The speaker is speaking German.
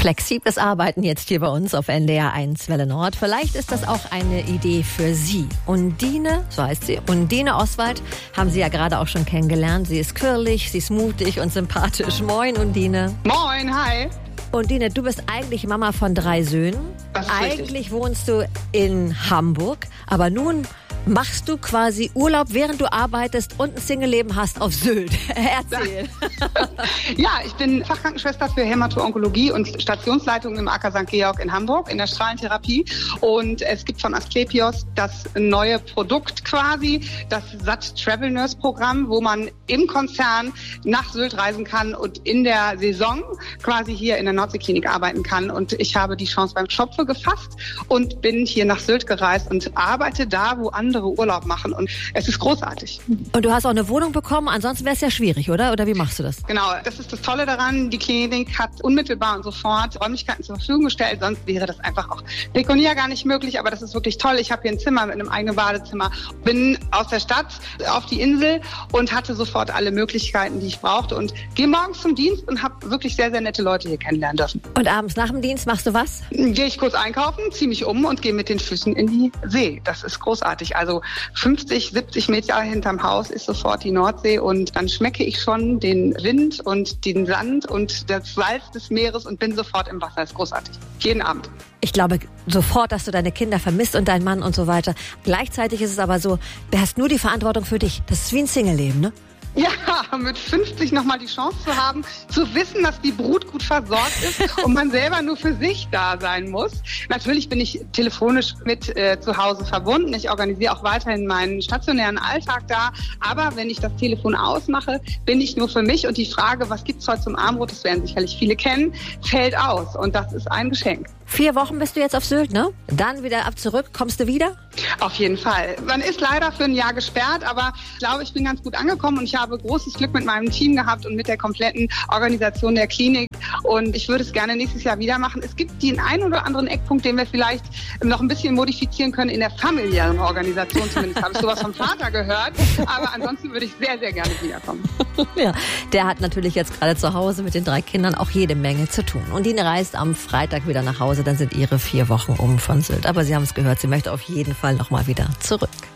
Flexibles Arbeiten jetzt hier bei uns auf NDR 1 Welle Nord. Vielleicht ist das auch eine Idee für Sie. Undine, so heißt sie, Undine Oswald, haben Sie ja gerade auch schon kennengelernt. Sie ist quirlig, sie ist mutig und sympathisch. Moin, Undine. Moin, hi. Undine, du bist eigentlich Mama von 3 Söhnen. Das ist eigentlich richtig. wohnst du in Hamburg, aber nun machst du quasi Urlaub, während du arbeitest und ein Single-Leben hast auf Sylt. Erzähl. Ja, ich bin Fachkrankenschwester für Hämato-Onkologie und Stationsleitung im AK St. Georg in Hamburg in der Strahlentherapie. Und es gibt von Asklepios das neue Produkt quasi, das SAT Travel Nurse Programm, wo man im Konzern nach Sylt reisen kann und in der Saison quasi hier in der Nordseeklinik arbeiten kann. Und ich habe die Chance beim Schopfe gefasst und bin hier nach Sylt gereist und arbeite da, wo andere Urlaub machen. Und es ist großartig. Und du hast auch eine Wohnung bekommen, ansonsten wäre es ja schwierig, oder? Oder wie machst du das? Genau, das ist das Tolle daran. Die Klinik hat unmittelbar und sofort Räumlichkeiten zur Verfügung gestellt. Sonst wäre das einfach auch pekuniär gar nicht möglich. Aber das ist wirklich toll. Ich habe hier ein Zimmer mit einem eigenen Badezimmer. Bin aus der Stadt auf die Insel und hatte sofort alle Möglichkeiten, die ich brauchte. Und gehe morgens zum Dienst und habe wirklich sehr, sehr nette Leute hier kennenlernen dürfen. Und abends nach dem Dienst machst du was? Gehe ich kurz einkaufen, ziehe mich um und gehe mit den Füßen in die See. Das ist großartig. Also 50, 70 Meter hinterm Haus ist sofort die Nordsee und dann schmecke ich schon den Wind und den Sand und das Salz des Meeres und bin sofort im Wasser. Das ist großartig. Jeden Abend. Ich glaube sofort, dass du deine Kinder vermisst und deinen Mann und so weiter. Gleichzeitig ist es aber so, du hast nur die Verantwortung für dich. Das ist wie ein Single-Leben, ne? Ja, mit 50 nochmal die Chance zu haben, zu wissen, dass die Brut gut versorgt ist und man selber nur für sich da sein muss. Natürlich bin ich telefonisch mit zu Hause verbunden. Ich organisiere auch weiterhin meinen stationären Alltag da. Aber wenn ich das Telefon ausmache, bin ich nur für mich. Und die Frage, was gibt's heute zum Abendbrot, das werden sicherlich viele kennen, fällt aus. Und das ist ein Geschenk. 4 Wochen bist du jetzt auf Sylt, ne? Dann wieder ab zurück. Kommst du wieder? Auf jeden Fall. Man ist leider für ein Jahr gesperrt, aber ich glaube, ich bin ganz gut angekommen und ich habe großes Glück mit meinem Team gehabt und mit der kompletten Organisation der Klinik. Und ich würde es gerne nächstes Jahr wieder machen. Es gibt den einen oder anderen Eckpunkt, den wir vielleicht noch ein bisschen modifizieren können in der familiären Organisation. Zumindest habe ich sowas vom Vater gehört. Aber ansonsten würde ich sehr, sehr gerne wiederkommen. Ja, der hat natürlich jetzt gerade zu Hause mit den 3 Kindern auch jede Menge zu tun. Und die reist am Freitag wieder nach Hause. Dann sind ihre 4 Wochen von Sylt. Aber Sie haben es gehört, sie möchte auf jeden Fall noch mal wieder zurück.